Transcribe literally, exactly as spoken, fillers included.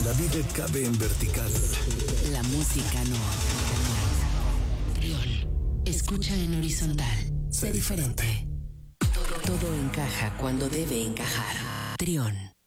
La vida cabe en vertical. La música no. Trión. Escucha en horizontal. Sé diferente. Todo encaja cuando debe encajar. Trión.